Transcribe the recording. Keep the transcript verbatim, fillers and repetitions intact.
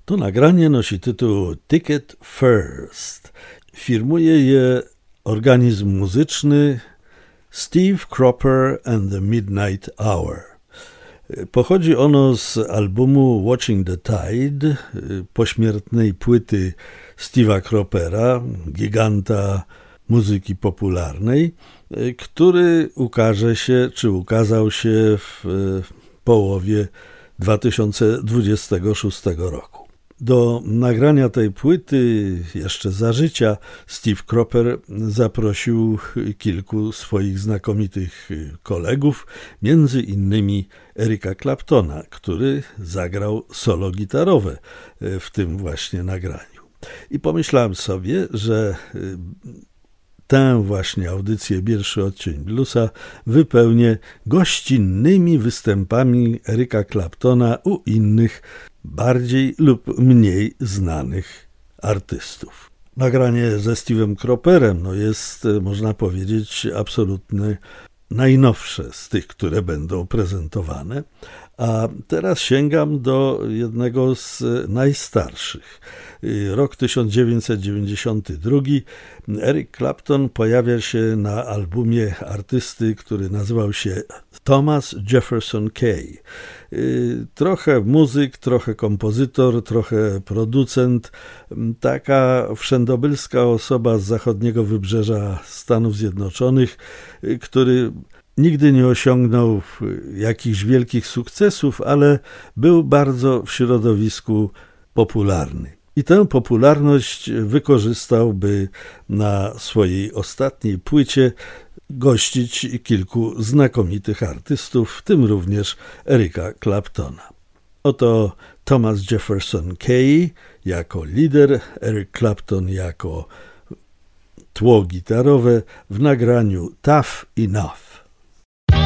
To nagranie nosi tytuł Ticket First. Firmuje je organizm muzyczny Steve Cropper and the Midnight Hour. Pochodzi ono z albumu Watching the Tide, pośmiertnej płyty Steve'a Croppera, giganta muzyki popularnej, który ukaże się, czy ukazał się w połowie dwa tysiące dwudziestego szóstego roku. Do nagrania tej płyty jeszcze za życia Steve Cropper zaprosił kilku swoich znakomitych kolegów, między innymi Erika Claptona, który zagrał solo gitarowe w tym właśnie nagraniu. I pomyślałem sobie, że tę właśnie audycję Pierwszy Odcień Bluesa wypełnię gościnnymi występami Erika Claptona u innych, bardziej lub mniej znanych artystów. Nagranie ze Steve'em Cropperem no jest, można powiedzieć, absolutnie najnowsze z tych, które będą prezentowane, a teraz sięgam do jednego z najstarszych. Rok tysiąc dziewięćset dziewięćdziesiąty drugi. Eric Clapton pojawia się na albumie artysty, który nazywał się Thomas Jefferson Kay. Trochę muzyk, trochę kompozytor, trochę producent. Taka wszędobylska osoba z zachodniego wybrzeża Stanów Zjednoczonych, który nigdy nie osiągnął jakichś wielkich sukcesów, ale był bardzo w środowisku popularny. I tę popularność wykorzystał, by na swojej ostatniej płycie gościć kilku znakomitych artystów, w tym również Erika Claptona. Oto Thomas Jefferson Kay jako lider, Eric Clapton jako tło gitarowe w nagraniu Tough Enough.